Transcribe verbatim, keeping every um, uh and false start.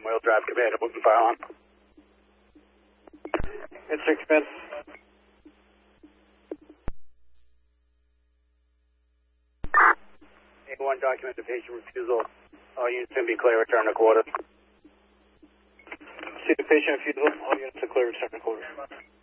Wheel Drive Command, moving fire on. It's six men. A one, documentation refusal. All units can be clear, return to quarters. See the patient refusal. All units are clear, return to quarters.